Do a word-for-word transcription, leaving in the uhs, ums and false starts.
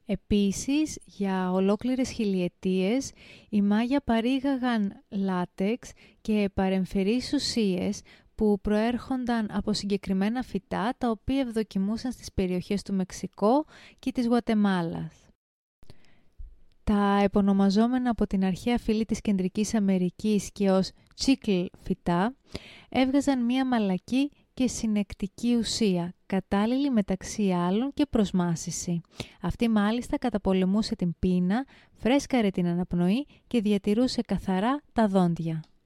Επίσης, για ολόκληρες χιλιετίες, οι Μάγια παρήγαγαν λάτεξ και παρεμφερείς ουσίες που προέρχονταν από συγκεκριμένα φυτά, τα οποία ευδοκιμούσαν στις περιοχές του Μεξικό και της Γουατεμάλας. Τα επωνομαζόμενα από την αρχαία φύλλη της Κεντρικής Αμερικής και ως chicle φυτά, έβγαζαν μία μαλακή και συνεκτική ουσία, κατάλληλη μεταξύ άλλων και προς μάσηση. Αυτή μάλιστα καταπολεμούσε την πείνα, φρέσκαρε την αναπνοή και διατηρούσε καθαρά τα δόντια.